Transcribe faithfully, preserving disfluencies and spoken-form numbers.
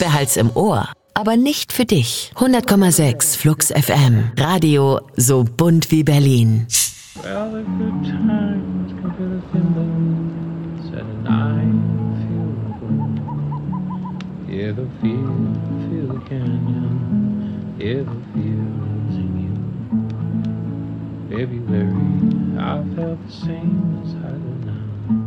behalt's im Ohr. Aber nicht für dich. hundert Komma sechs Flux F M. Radio so bunt wie Berlin. Well, the good times come to the windows and I feel the cold. Hear the feel, feel the canyon. Hear the feels in you. February, I felt the same as I do now.